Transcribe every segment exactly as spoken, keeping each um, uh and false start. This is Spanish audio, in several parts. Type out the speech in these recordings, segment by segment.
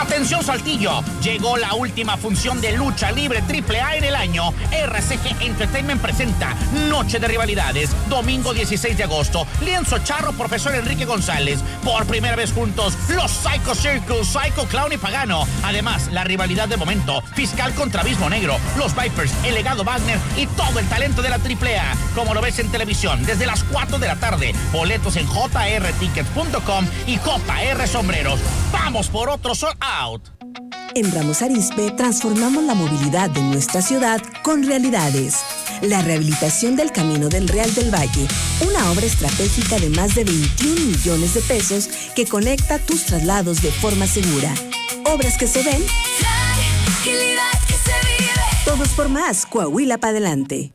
Atención Saltillo, llegó la última función de lucha libre triple A en el año. R C G Entertainment presenta Noche de Rivalidades, domingo dieciséis de agosto. Lienzo Charro, Profesor Enrique González. Por primera vez juntos, los Psycho Circus, Psycho Clown y Pagano. Además, la rivalidad de momento, Fiscal contra Abismo Negro, los Vipers, el Legado Wagner y todo el talento de la triple A. Como lo ves en televisión, desde las cuatro de la tarde. Boletos en j r tickets punto com y J R Sombreros. ¡Vamos por otro sold out! En Ramos Arizpe transformamos la movilidad de nuestra ciudad con realidades. La rehabilitación del Camino del Real del Valle, una obra estratégica de más de veintiún millones de pesos que conecta tus traslados de forma segura. Obras que se ven, tranquilidad que se vive. Todos por más, Coahuila para adelante.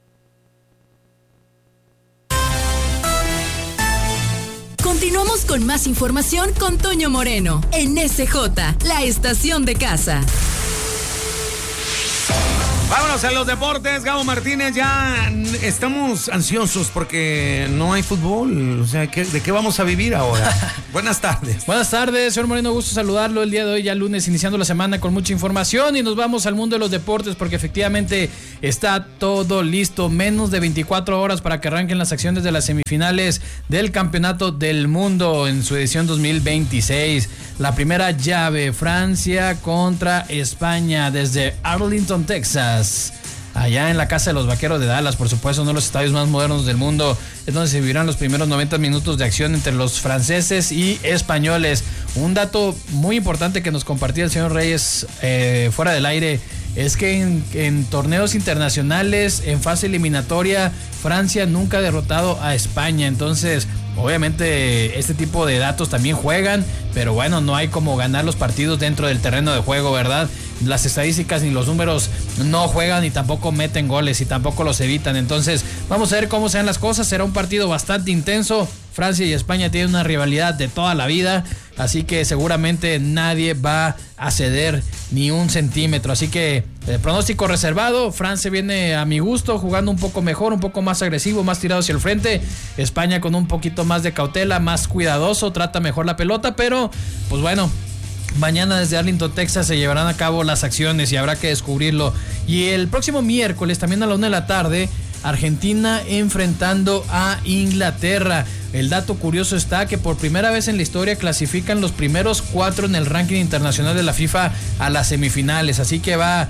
Continuamos con más información con Toño Moreno en S J, la estación de casa. Vámonos a los deportes, Gabo Martínez. Ya estamos ansiosos porque no hay fútbol. O sea, ¿qué, ¿de qué vamos a vivir ahora? Buenas tardes. Buenas tardes, señor Moreno. Gusto saludarlo el día de hoy, ya lunes, iniciando la semana con mucha información. Y nos vamos al mundo de los deportes porque efectivamente está todo listo. Menos de veinticuatro horas para que arranquen las acciones de las semifinales del Campeonato del Mundo en su edición dos mil veintiséis. La primera llave, Francia contra España desde Arlington, Texas. Allá en la casa de los Vaqueros de Dallas, por supuesto, uno de los estadios más modernos del mundo, es donde se vivirán los primeros noventa minutos de acción entre los franceses y españoles. Un dato muy importante que nos compartía el señor Reyes eh, fuera del aire es que en, en torneos internacionales, en fase eliminatoria, Francia nunca ha derrotado a España. Entonces, obviamente este tipo de datos también juegan, pero bueno, no hay como ganar los partidos dentro del terreno de juego, ¿verdad? Las estadísticas ni los números no juegan y tampoco meten goles y tampoco los evitan. Entonces vamos a ver cómo sean las cosas. Será un partido bastante intenso. Francia y España tienen una rivalidad de toda la vida, así que seguramente nadie va a ceder ni un centímetro. Así que el pronóstico reservado. Francia viene a mi gusto, jugando un poco mejor, un poco más agresivo, más tirado hacia el frente. España con un poquito más de cautela, más cuidadoso, trata mejor la pelota, pero pues bueno, mañana desde Arlington, Texas se llevarán a cabo las acciones y habrá que descubrirlo. Y el próximo miércoles, también a la una de la tarde, Argentina enfrentando a Inglaterra. El dato curioso está que por primera vez en la historia clasifican los primeros cuatro en el ranking internacional de la FIFA a las semifinales. Así que va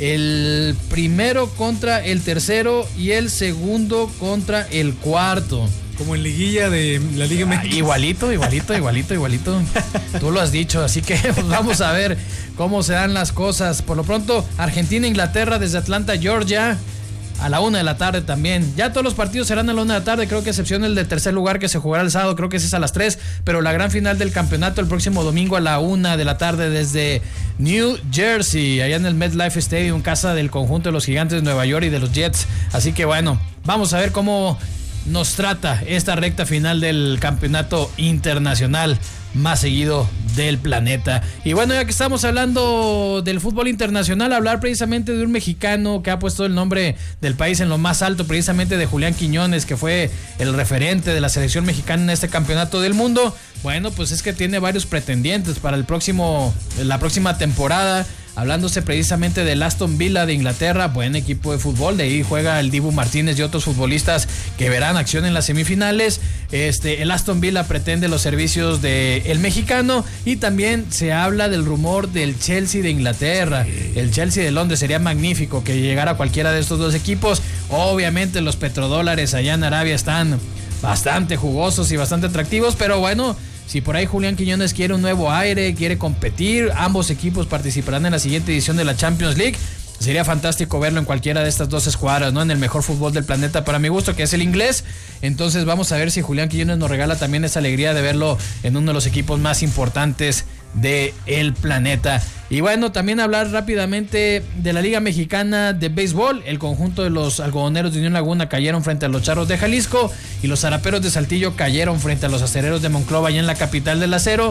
el primero contra el tercero y el segundo contra el cuarto. Como en liguilla de la Liga México. Ah, igualito, igualito, igualito, igualito. Tú lo has dicho, así que pues vamos a ver cómo se dan las cosas. Por lo pronto, Argentina, Inglaterra desde Atlanta, Georgia, a la una de la tarde también. Ya todos los partidos serán a la una de la tarde, creo que excepción el de tercer lugar que se jugará el sábado, creo que ese es a las tres, pero la gran final del campeonato el próximo domingo a la una de la tarde desde New Jersey, allá en el MetLife Stadium, casa del conjunto de los Gigantes de Nueva York y de los Jets. Así que bueno, vamos a ver cómo nos trata esta recta final del campeonato internacional más seguido del planeta. Y bueno, ya que estamos hablando del fútbol internacional, hablar precisamente de un mexicano que ha puesto el nombre del país en lo más alto, precisamente de Julián Quiñones, que fue el referente de la selección mexicana en este campeonato del mundo. Bueno, pues es que tiene varios pretendientes para el próximo, la próxima temporada. Hablándose precisamente del Aston Villa de Inglaterra, buen equipo de fútbol, de ahí juega el Dibu Martínez y otros futbolistas que verán acción en las semifinales. Este, el Aston Villa pretende los servicios del mexicano y también se habla del rumor del Chelsea de Inglaterra. El Chelsea de Londres, sería magnífico que llegara cualquiera de estos dos equipos. Obviamente los petrodólares allá en Arabia están bastante jugosos y bastante atractivos, pero bueno, si por ahí Julián Quiñones quiere un nuevo aire, quiere competir, ambos equipos participarán en la siguiente edición de la Champions League. Sería fantástico verlo en cualquiera de estas dos escuadras, ¿no? En el mejor fútbol del planeta para mi gusto, que es el inglés. Entonces vamos a ver si Julián Quiñones nos regala también esa alegría de verlo en uno de los equipos más importantes del planeta. Y bueno, también hablar rápidamente de la Liga Mexicana de Béisbol. El conjunto de los algodoneros de Unión Laguna cayeron frente a los Charros de Jalisco y los Zaraperos de Saltillo cayeron frente a los Acereros de Monclova, allá en la capital del acero.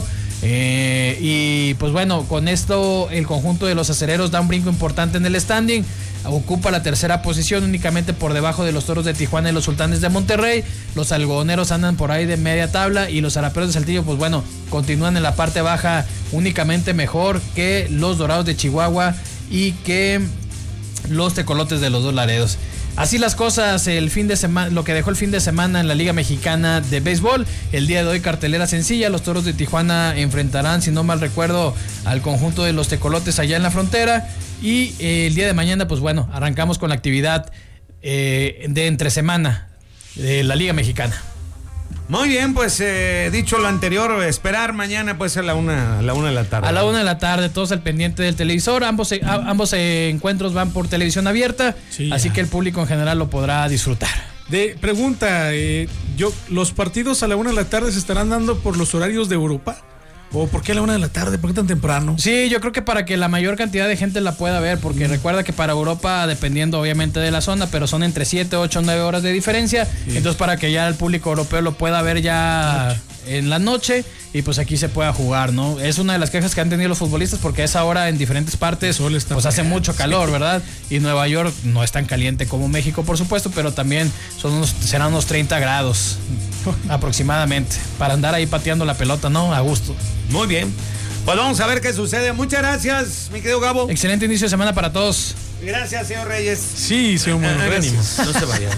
Eh, y pues bueno, con esto el conjunto de los Acereros da un brinco importante en el standing. Ocupa la tercera posición, únicamente por debajo de los Toros de Tijuana y los Sultanes de Monterrey. Los algodoneros andan por ahí de media tabla y los Zaraperos de Saltillo, pues bueno, continúan en la parte baja únicamente mejor que los Dorados de Chihuahua y que los Tecolotes de los Dos Laredos. Así las cosas, el fin de semana, lo que dejó el fin de semana en la Liga Mexicana de Béisbol. El día de hoy cartelera sencilla, los Toros de Tijuana enfrentarán, si no mal recuerdo, al conjunto de los Tecolotes allá en la frontera. Y eh, el día de mañana, pues bueno, arrancamos con la actividad eh, de entre semana de la Liga Mexicana. Muy bien, pues eh, dicho lo anterior, esperar mañana pues a la una, a la una de la tarde. A la una de la tarde, todos al pendiente del televisor. Ambos, a, ambos eh, encuentros van por televisión abierta, sí, así que el público en general lo podrá disfrutar. De pregunta, eh, yo, ¿los partidos a la una de la tarde se estarán dando por los horarios de Europa? ¿O por qué a la una de la tarde? ¿Por qué tan temprano? Sí, yo creo que para que la mayor cantidad de gente la pueda ver, porque mm. recuerda que para Europa, dependiendo obviamente de la zona, pero son entre siete, ocho, nueve horas de diferencia, sí. Entonces para que ya el público europeo lo pueda ver ya noche. en la noche y pues aquí se pueda jugar, ¿no? Es una de las quejas que han tenido los futbolistas porque a esa hora en diferentes partes pues hace mucho calor, ¿verdad? Y Nueva York no es tan caliente como México, por supuesto, pero también son unos, serán unos treinta grados aproximadamente para andar ahí pateando la pelota, ¿no? A gusto. Muy bien. Pues vamos a ver qué sucede. Muchas gracias, mi querido Gabo. Excelente inicio de semana para todos. Gracias, señor Reyes. Sí, señor Moreno. Ah, gracias. No se vayan.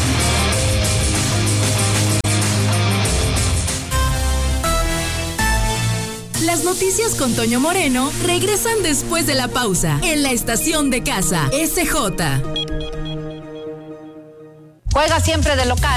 Las noticias con Toño Moreno regresan después de la pausa en la estación de casa S J. Juega siempre de local.